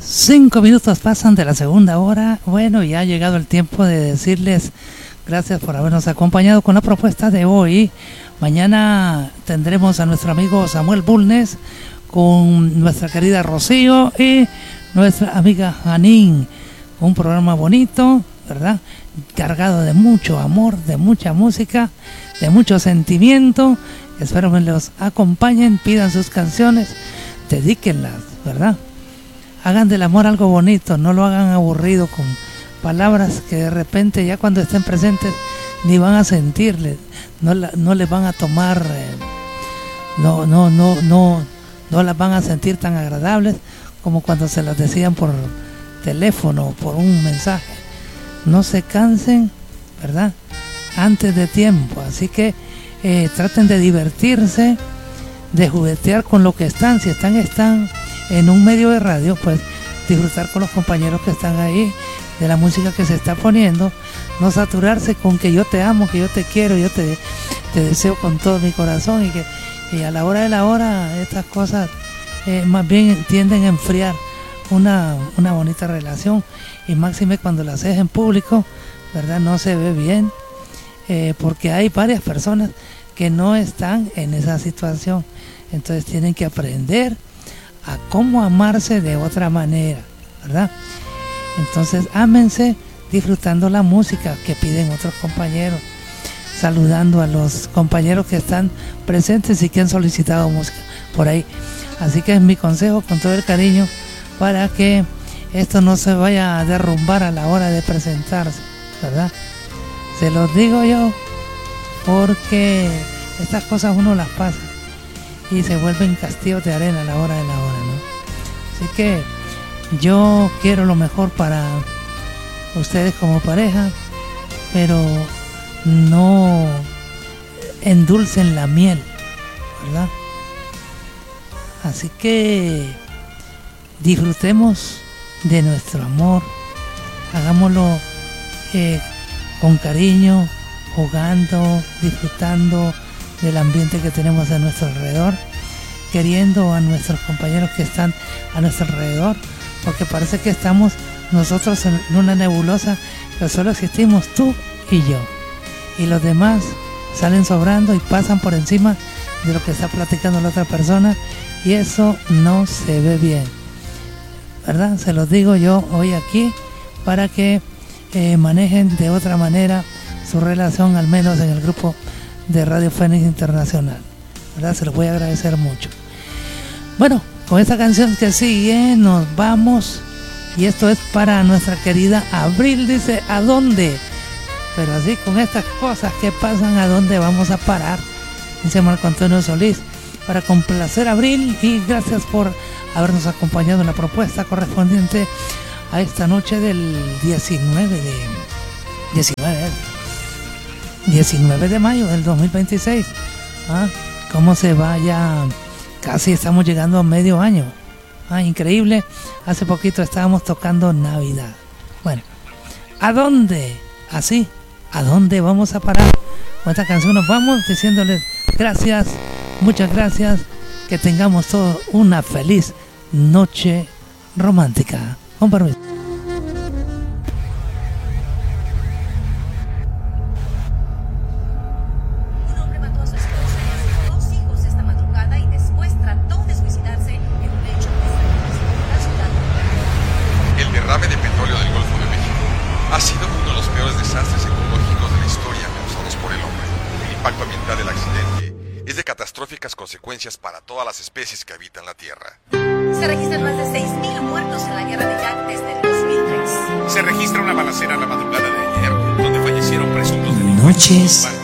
5 minutos pasan de la segunda hora. Bueno, ya ha llegado el tiempo de decirles gracias por habernos acompañado con la propuesta de hoy. Mañana tendremos a nuestro amigo Samuel Bulnes con nuestra querida Rocío y nuestra amiga Janine. Un programa bonito, ¿verdad? Cargado de mucho amor, de mucha música, de mucho sentimiento. Espero que los acompañen, pidan sus canciones, dedíquenlas, ¿verdad? Hagan del amor algo bonito, no lo hagan aburrido con palabras que de repente ya cuando estén presentes ni van a sentirle, no les van a tomar, no las van a sentir tan agradables como cuando se las decían por teléfono o por un mensaje. No se cansen, ¿verdad? Antes de tiempo, así que traten de divertirse, de juguetear con lo que están. Si están en un medio de radio, pues disfrutar con los compañeros que están ahí, de la música que se está poniendo, no saturarse con que yo te amo, que yo te quiero, yo te deseo con todo mi corazón, y a la hora de la hora estas cosas más bien tienden a enfriar una bonita relación, y máxime cuando las haces en público, ¿verdad? No se ve bien, porque hay varias personas que no están en esa situación, entonces tienen que aprender a cómo amarse de otra manera, ¿verdad? Entonces ámense disfrutando la música que piden otros compañeros, saludando a los compañeros que están presentes y que han solicitado música por ahí. Así que es mi consejo con todo el cariño para que esto no se vaya a derrumbar a la hora de presentarse, ¿verdad? Se los digo yo porque estas cosas uno las pasa y se vuelven castillos de arena a la hora de la hora, ¿no? Así que yo quiero lo mejor para ustedes como pareja, pero no endulcen la miel, ¿verdad? Así que disfrutemos de nuestro amor, hagámoslo con cariño, jugando, disfrutando del ambiente que tenemos a nuestro alrededor, queriendo a nuestros compañeros que están a nuestro alrededor, porque parece que estamos nosotros en una nebulosa, pero solo existimos tú y yo, y los demás salen sobrando y pasan por encima de lo que está platicando la otra persona, y eso no se ve bien, ¿verdad? Se los digo yo hoy aquí para que manejen de otra manera su relación, al menos en el grupo de Radio Fénix Internacional, ¿verdad? Se los voy a agradecer mucho. Bueno, con esta canción que sigue nos vamos, y esto es para nuestra querida Abril. Dice, ¿a dónde? Pero así, con estas cosas que pasan, ¿a dónde vamos a parar? Dice Marco Antonio Solís, para complacer a Abril, y gracias por habernos acompañado en la propuesta correspondiente a esta noche del 19 de mayo del 2026. ¿Cómo se va? Ya casi estamos llegando a medio año. Increíble. Hace poquito estábamos tocando Navidad. Bueno, ¿a dónde? Así, ¿a dónde vamos a parar? Con esta canción nos vamos diciéndoles gracias, muchas gracias, que tengamos todos una feliz noche romántica. Con permiso. Consecuencias para todas las especies que habitan la Tierra. Se registran más de 6.000 muertos en la guerra de Irak desde el 2003. Se registra una balacera la madrugada de ayer, donde fallecieron presuntos delincuentes. Noches